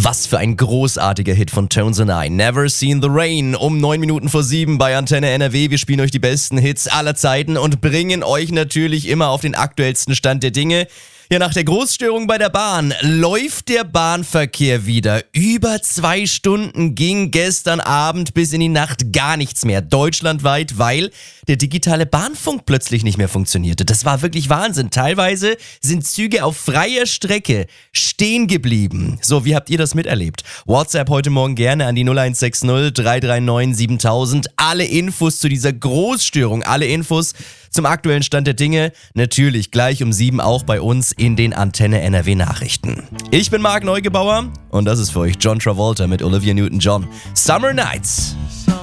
Was für ein großartiger Hit von Tones and I. Never Seen the Rain. Um 9 Minuten vor 7 bei Antenne NRW. Wir spielen euch die besten Hits aller Zeiten und bringen euch natürlich immer auf den aktuellsten Stand der Dinge. Ja, nach der Großstörung bei der Bahn läuft der Bahnverkehr wieder. Über 2 Stunden ging gestern Abend bis in die Nacht gar nichts mehr. Deutschlandweit, weil der digitale Bahnfunk plötzlich nicht mehr funktionierte. Das war wirklich Wahnsinn. Teilweise sind Züge auf freier Strecke stehen geblieben. So, wie habt ihr das miterlebt? WhatsApp heute Morgen gerne an die 0160 339 7000. Alle Infos zu dieser Großstörung, alle Infos zum aktuellen Stand der Dinge, natürlich gleich um 7 auch bei uns in den Antenne NRW Nachrichten. Ich bin Marc Neugebauer und das ist für euch John Travolta mit Olivia Newton-John. Summer Nights.